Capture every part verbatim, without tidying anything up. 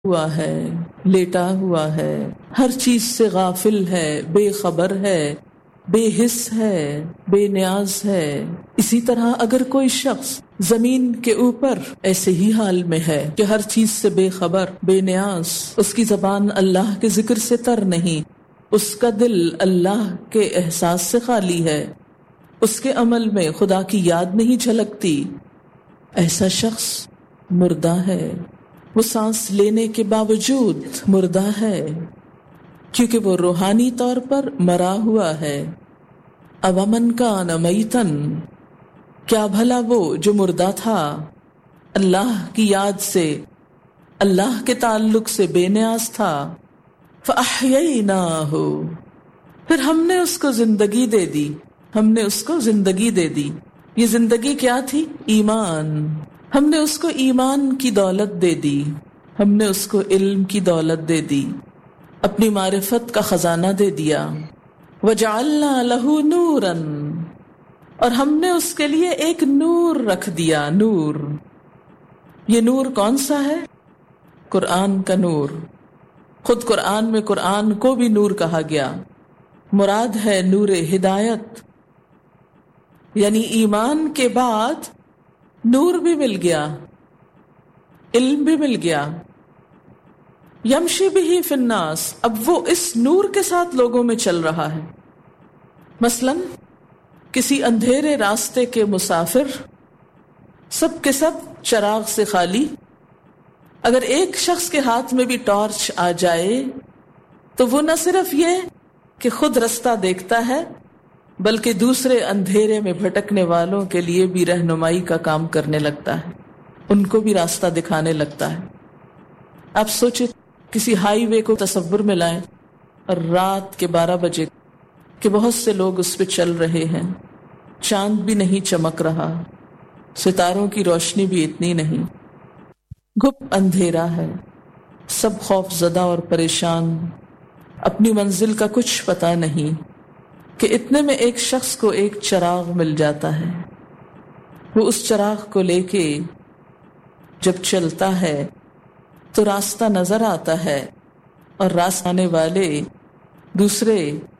ہوا ہے، لیٹا ہوا ہے، ہر چیز سے غافل ہے، بے خبر ہے، بے حس ہے، بے نیاز ہے۔ اسی طرح اگر کوئی شخص زمین کے اوپر ایسے ہی حال میں ہے کہ ہر چیز سے بے خبر، بے نیاز، اس کی زبان اللہ کے ذکر سے تر نہیں، اس کا دل اللہ کے احساس سے خالی ہے، اس کے عمل میں خدا کی یاد نہیں جھلکتی، ایسا شخص مردہ ہے۔ وہ سانس لینے کے باوجود مردہ ہے کیونکہ وہ روحانی طور پر مرا ہوا ہے۔ اومن کان میتن، کیا بھلا وہ جو مردہ تھا، اللہ کی یاد سے، اللہ کے تعلق سے بے نیاز تھا، فاحییناہ، پھر ہم نے اس کو زندگی دے دی، ہم نے اس کو زندگی دے دی۔ یہ زندگی کیا تھی؟ ایمان۔ ہم نے اس کو ایمان کی دولت دے دی، ہم نے اس کو علم کی دولت دے دی، اپنی معرفت کا خزانہ دے دیا۔ وجعلنا لہ نورا، اور ہم نے اس کے لیے ایک نور رکھ دیا۔ نور، یہ نور کون سا ہے؟ قرآن کا نور۔ خود قرآن میں قرآن کو بھی نور کہا گیا، مراد ہے نور ہدایت، یعنی ایمان کے بعد نور بھی مل گیا، علم بھی مل گیا۔ یمشی بہ فی الناس، اب وہ اس نور کے ساتھ لوگوں میں چل رہا ہے۔ مثلا کسی اندھیرے راستے کے مسافر، سب کے سب چراغ سے خالی، اگر ایک شخص کے ہاتھ میں بھی ٹارچ آ جائے تو وہ نہ صرف یہ کہ خود رستہ دیکھتا ہے بلکہ دوسرے اندھیرے میں بھٹکنے والوں کے لیے بھی رہنمائی کا کام کرنے لگتا ہے، ان کو بھی راستہ دکھانے لگتا ہے۔ آپ سوچیں کسی ہائی وے کو تصور میں لائیں اور رات کے بارہ بجے کہ بہت سے لوگ اس پہ چل رہے ہیں، چاند بھی نہیں چمک رہا، ستاروں کی روشنی بھی اتنی نہیں، گھپ اندھیرا ہے، سب خوف زدہ اور پریشان، اپنی منزل کا کچھ پتہ نہیں، کہ اتنے میں ایک شخص کو ایک چراغ مل جاتا ہے۔ وہ اس چراغ کو لے کے جب چلتا ہے تو راستہ نظر آتا ہے، اور راستہ آنے والے دوسرے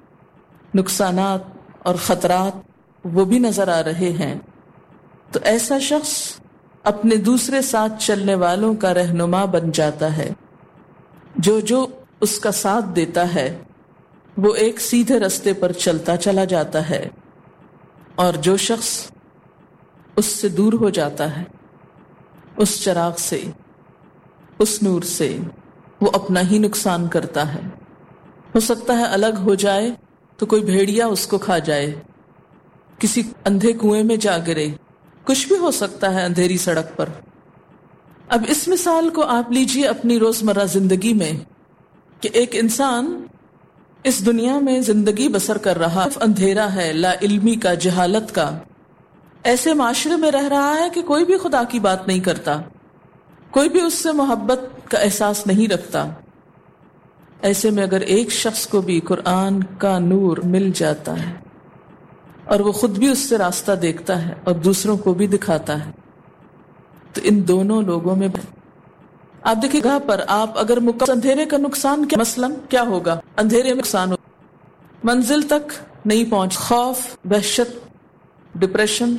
نقصانات اور خطرات وہ بھی نظر آ رہے ہیں۔ تو ایسا شخص اپنے دوسرے ساتھ چلنے والوں کا رہنما بن جاتا ہے، جو جو اس کا ساتھ دیتا ہے وہ ایک سیدھے رستے پر چلتا چلا جاتا ہے، اور جو شخص اس سے دور ہو جاتا ہے، اس چراغ سے، اس نور سے، وہ اپنا ہی نقصان کرتا ہے۔ ہو سکتا ہے الگ ہو جائے تو کوئی بھیڑیا اس کو کھا جائے، کسی اندھے کنویں میں جا گرے، کچھ بھی ہو سکتا ہے اندھیری سڑک پر۔ اب اس مثال کو آپ لیجئے اپنی روزمرہ زندگی میں کہ ایک انسان اس دنیا میں زندگی بسر کر رہا، اندھیرا ہے، لا علمی کا، جہالت کا، ایسے معاشرے میں رہ رہا ہے کہ کوئی بھی خدا کی بات نہیں کرتا، کوئی بھی اس سے محبت کا احساس نہیں رکھتا۔ ایسے میں اگر ایک شخص کو بھی قرآن کا نور مل جاتا ہے اور وہ خود بھی اس سے راستہ دیکھتا ہے اور دوسروں کو بھی دکھاتا ہے، تو ان دونوں لوگوں میں آپ دیکھیں گا پر آپ اگر مکمل اندھیرے کا نقصان کیا مثلا کیا ہوگا؟ اندھیرے میں نقصان ہوگا، منزل تک نہیں پہنچ، خوف، وحشت، ڈپریشن،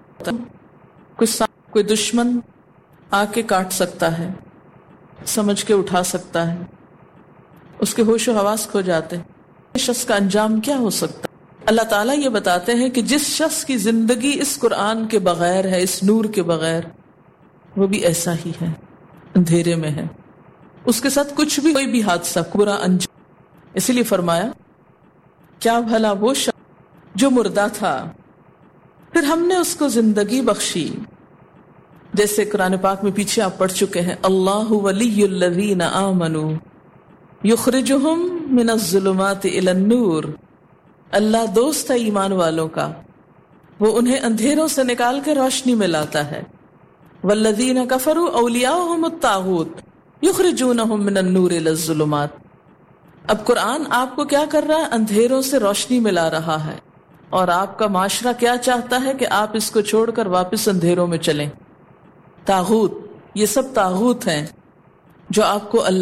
کوئی کوئی دشمن آ کے کاٹ سکتا ہے، سمجھ کے اٹھا سکتا ہے، اس کے ہوش و حواس کھو جاتے ہیں۔ اس شخص کا انجام کیا ہو سکتا ہے؟ اللہ تعالیٰ یہ بتاتے ہیں کہ جس شخص کی زندگی اس قرآن کے بغیر ہے، اس نور کے بغیر، وہ بھی ایسا ہی ہے، اندھیرے میں ہے، اس کے ساتھ کچھ بھی کوئی بھی حادثہ برا انجام۔ اسی لیے فرمایا کیا بھلا وہ شخص جو مردہ تھا پھر ہم نے اس کو زندگی بخشی۔ جیسے قرآن پاک میں پیچھے آپ پڑھ چکے ہیں، اللہ ولی الذین آمنوا یخرجہم من الظلمات الی النور، اللہ دوست ہے ایمان والوں کا، وہ انہیں اندھیروں سے نکال کے روشنی میں لاتا ہے۔ والذین کفروا اولیاؤہم الطاغوت یخرجونہم من النور الی الظلمات۔ اب قرآن آپ کو کیا کر رہا ہے؟ اندھیروں سے روشنی میں لا رہا ہے، اور آپ کا معاشرہ کیا چاہتا ہے کہ آپ اس کو چھوڑ کر واپس اندھیروں میں چلیں۔ طاغوت، یہ سب طاغوت ہیں، جو آپ کو اللہ